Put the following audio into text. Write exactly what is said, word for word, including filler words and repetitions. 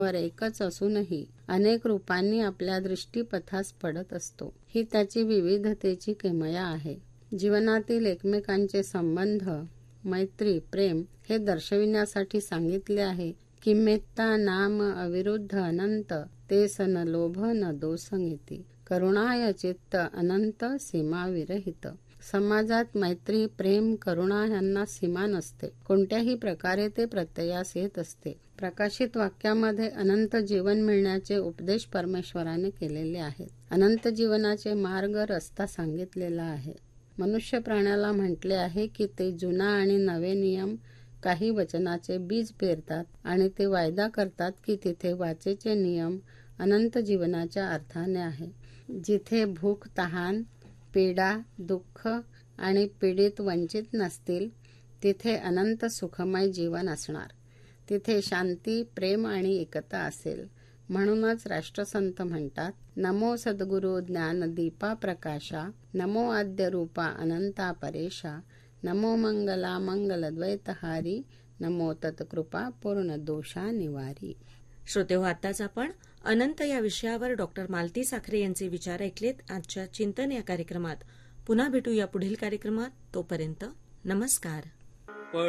वर एकच असूनही अनेक रूपांनी आपल्या दृष्टीपथास पडत असतो. ही त्याची विविधतेची किमया आहे. जीवनातील एकमेकांचे संबंध, मैत्री, प्रेम हे दर्शविण्यासाठी सांगितले आहे की मेत्ता नाम अविरुद्ध अनंत ते सन लोभ न दोषंगिती करुणाय चित्त अनंत सीमा विरहित. समाजात मैत्री, प्रेम, करुणा यांना सीमा नसते. कोणत्याही प्रकारे ते प्रत्ययास येत असते. प्रकाशित वाक्यामध्ये अनंत जीवन मिळण्याचे उपदेश परमेश्वराने केलेले आहेत. अनंत जीवनाचे मार्ग, रस्ता सांगितलेला आहे. मनुष्य प्राण्याला म्हटले आहे की ते जुना आणि नवे नियम काही वचनाचे बीज पेरतात आणि ते वायदा करतात की तिथे वाचेचे नियम अनंत जीवनाच्या अर्थाने आहे. जिथे भूक, तहान, पीडा, दुःख आणि पीडित वंचित नसतील तिथे अनंत सुखमय जीवन असणार. तिथे शांती, प्रेम आणि एकता असेल. म्हणूनच राष्ट्रसंत म्हणतात, नमो सद्गुरु ज्ञानदीपा प्रकाशा, नमो आद्य रूपा अनंता परेशा, नमो मंगला मंगलद्वैतहारी, नमो तत्कृपा पूर्ण दोषा निवारी. श्रोतेहो, आताच आपण अनंत या विषयावर डॉक्टर मालती साखरे यांचे विचार ऐकलेत. आजच्या चिंतन या कार्यक्रमात पुन्हा भेटू या पुढील कार्यक्रमात. तोपर्यंत नमस्कार.